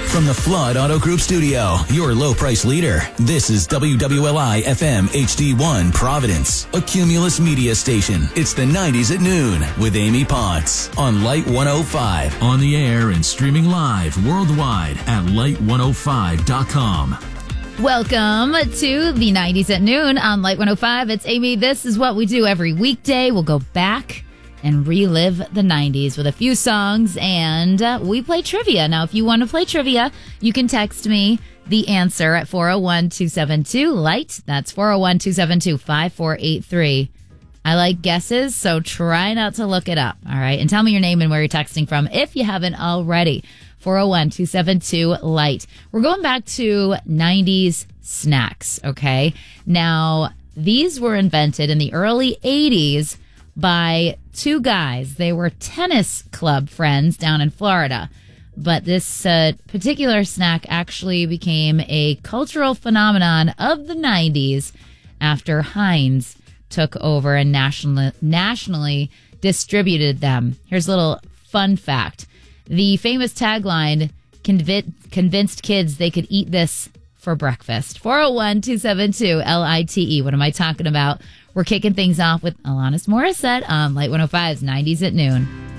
From the Flood Auto Group studio, your low price leader, this is WWLI FM HD1 Providence, a Cumulus media station. It's the 90s at noon with Amy Potts on Light 105. On the air and streaming live worldwide at light105.com. Welcome to the 90s at noon on Light 105. It's Amy. This is what we do every weekday. We'll go back and relive the 90s with a few songs, and we play trivia. Now, if you want to play trivia, you can text me the answer at 401-272-LIGHT. That's 401-272-5483. I like guesses, so try not to look it up, all right? And tell me your name and where you're texting from if you haven't already. 401-272-LIGHT. We're going back to 90s snacks, okay? Now, these were invented in the early 80s by two guys. They were tennis club friends down in Florida. But this particular snack actually became a cultural phenomenon of the 90s after Heinz took over and nationally distributed them. Here's a little fun fact. The famous tagline convinced kids they could eat this for breakfast. 401-272-LITE. What am I talking about? We're kicking things off with Alanis Morissette on Light 105's 90s at noon.